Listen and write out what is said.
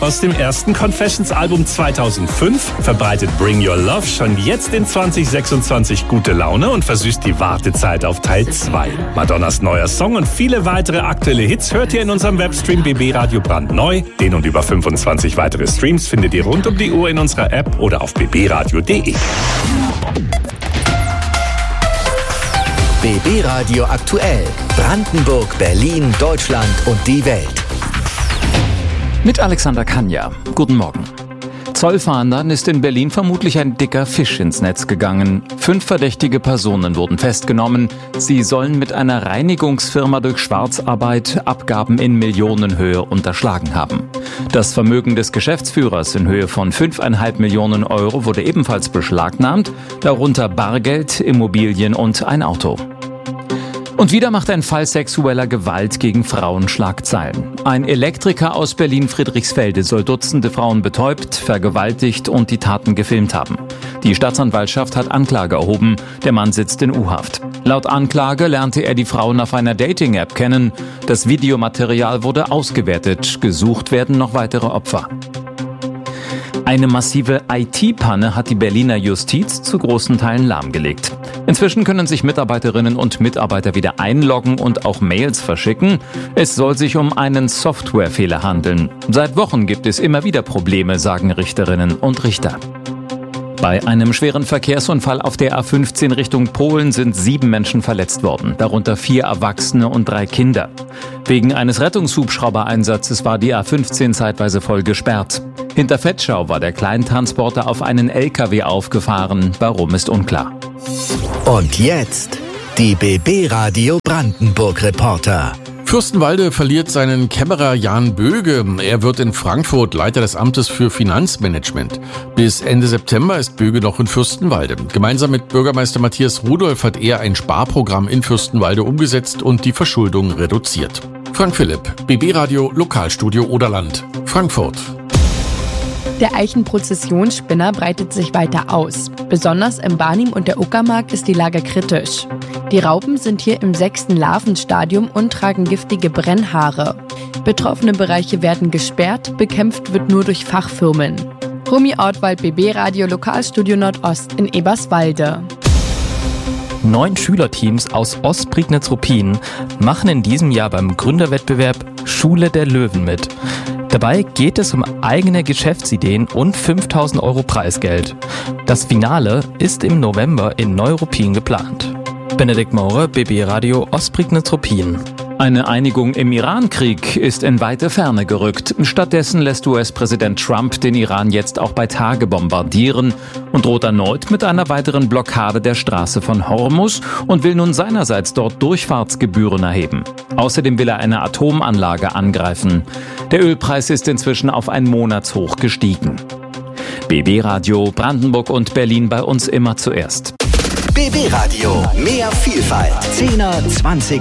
Aus dem ersten Confessions-Album 2005 verbreitet Bring Your Love schon jetzt in 2026 gute Laune und versüßt die Wartezeit auf Teil 2. Madonnas neuer Song und viele weitere aktuelle Hits hört ihr in unserem Webstream BB Radio brandneu. Den und über 25 weitere Streams findet ihr rund um die Uhr in unserer App oder auf bbradio.de. BB Radio aktuell. Brandenburg, Berlin, Deutschland und die Welt. Mit Alexander Kanja. Guten Morgen. Zollfahndern ist in Berlin vermutlich ein dicker Fisch ins Netz gegangen. 5 verdächtige Personen wurden festgenommen. Sie sollen mit einer Reinigungsfirma durch Schwarzarbeit Abgaben in Millionenhöhe unterschlagen haben. Das Vermögen des Geschäftsführers in Höhe von 5,5 Millionen Euro wurde ebenfalls beschlagnahmt, darunter Bargeld, Immobilien und ein Auto. Und wieder macht ein Fall sexueller Gewalt gegen Frauen Schlagzeilen. Ein Elektriker aus Berlin-Friedrichsfelde soll Dutzende Frauen betäubt, vergewaltigt und die Taten gefilmt haben. Die Staatsanwaltschaft hat Anklage erhoben. Der Mann sitzt in U-Haft. Laut Anklage lernte er die Frauen auf einer Dating-App kennen. Das Videomaterial wurde ausgewertet. Gesucht werden noch weitere Opfer. Eine massive IT-Panne hat die Berliner Justiz zu großen Teilen lahmgelegt. Inzwischen können sich Mitarbeiterinnen und Mitarbeiter wieder einloggen und auch Mails verschicken. Es soll sich um einen Softwarefehler handeln. Seit Wochen gibt es immer wieder Probleme, sagen Richterinnen und Richter. Bei einem schweren Verkehrsunfall auf der A15 Richtung Polen sind 7 Menschen verletzt worden, darunter 4 Erwachsene und 3 Kinder. Wegen eines Rettungshubschraubereinsatzes war die A15 zeitweise voll gesperrt. Hinter Vetschau war der Kleintransporter auf einen LKW aufgefahren. Warum ist unklar. Und jetzt die BB Radio Brandenburg Reporter. Fürstenwalde verliert seinen Kämmerer Jan Böge. Er wird in Frankfurt Leiter des Amtes für Finanzmanagement. Bis Ende September ist Böge noch in Fürstenwalde. Gemeinsam mit Bürgermeister Matthias Rudolph hat er ein Sparprogramm in Fürstenwalde umgesetzt und die Verschuldung reduziert. Frank Philipp, BB Radio Lokalstudio Oderland, Frankfurt. Der Eichenprozessionsspinner breitet sich weiter aus. Besonders im Barnim und der Uckermark ist die Lage kritisch. Die Raupen sind hier im 6. Larvenstadium und tragen giftige Brennhaare. Betroffene Bereiche werden gesperrt, bekämpft wird nur durch Fachfirmen. Romy Ortwald, BB Radio Lokalstudio Nordost in Eberswalde. 9 Schülerteams aus Ostprignitz-Ruppin machen in diesem Jahr beim Gründerwettbewerb Schule der Löwen mit. Dabei geht es um eigene Geschäftsideen und 5.000 Euro Preisgeld. Das Finale ist im November in Neuruppin geplant. Benedikt Maurer, BB Radio Ostprignitz-Ruppin. Eine Einigung im Iran-Krieg ist in weite Ferne gerückt. Stattdessen lässt US-Präsident Trump den Iran jetzt auch bei Tage bombardieren und droht erneut mit einer weiteren Blockade der Straße von Hormuz und will nun seinerseits dort Durchfahrtsgebühren erheben. Außerdem will er eine Atomanlage angreifen. Der Ölpreis ist inzwischen auf ein Monatshoch gestiegen. BB Radio Brandenburg und Berlin bei uns immer zuerst. BB Radio, mehr Vielfalt. 10er, 20er.